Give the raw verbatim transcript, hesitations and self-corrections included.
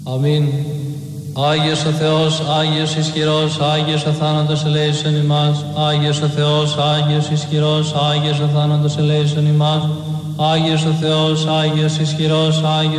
Αμήν. Άγιος ο Θεός, Άγιος ισχυρός, Άγιος ο θάνατος ελέησον ημάς. Άγιος ο Θεός, Άγιος ισχυρός, Άγιος ο θάνατος ελέησον ημάς. Άγιος ο Θεός, Άγιος ισχυρός, Άγιος